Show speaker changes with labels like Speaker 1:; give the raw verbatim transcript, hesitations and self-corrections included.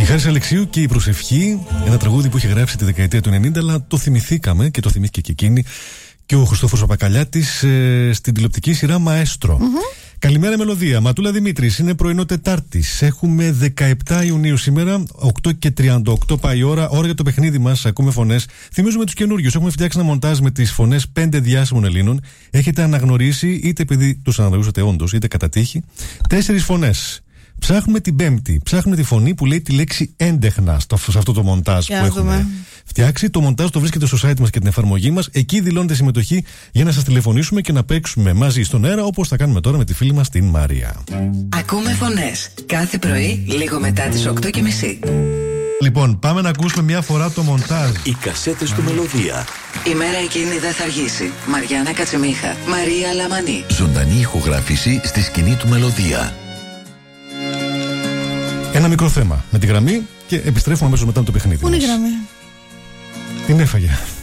Speaker 1: Η Χάρης Αλεξίου και η Προσευχή, ένα τραγούδι που είχε γράψει τη δεκαετία του ενενήντα, αλλά το θυμηθήκαμε και το θυμήθηκε και εκείνη και ο Χριστόφορος Παπακαλιάτης ε, στην τηλεοπτική σειρά Μαέστρο. Mm-hmm. Καλημέρα Μελωδία. Ματούλα Δημήτρης, είναι πρωινό Τετάρτης. Έχουμε δεκαεπτά Ιουνίου σήμερα, οκτώ και τριάντα οκτώ πάει η ώρα. Ώρα για το παιχνίδι μας. Ακούμε φωνές. Θυμίζουμε τους καινούριους. Έχουμε φτιάξει ένα μοντάζ με τις φωνές πέντε διάσημων Ελλήνων. Έχετε αναγνωρίσει, είτε επειδή τους αναγνωρίσατε όντως, είτε κατά τύχη, τέσσερις φωνές. Ψάχνουμε την πέμπτη. Ψάχνουμε τη φωνή που λέει τη λέξη έντεχνα σε αυτό το μοντάζ
Speaker 2: για
Speaker 1: που έχουμε δούμε. φτιάξει. Το μοντάζ το βρίσκεται στο site μας και την εφαρμογή μας. Εκεί δηλώνετε συμμετοχή για να σας τηλεφωνήσουμε και να παίξουμε μαζί στον αέρα, όπως θα κάνουμε τώρα με τη φίλη μας την Μαρία.
Speaker 3: Ακούμε φωνές κάθε πρωί λίγο μετά τις οκτώ και μισή.
Speaker 1: Λοιπόν, πάμε να ακούσουμε μια φορά το μοντάζ.
Speaker 4: Οι κασέτες του Μελωδία.
Speaker 3: Η μέρα εκείνη δεν θα αργήσει. Μαριάννα Κατσιμίχα, Μαρία Λαμανή.
Speaker 4: Ζωντανή ηχογράφηση στη σκηνή του Μελωδία.
Speaker 1: Ένα μικρό θέμα με τη γραμμή και επιστρέφουμε αμέσως μετά με το παιχνίδι.
Speaker 2: Πού είναι η γραμμή?
Speaker 1: Την έφαγε.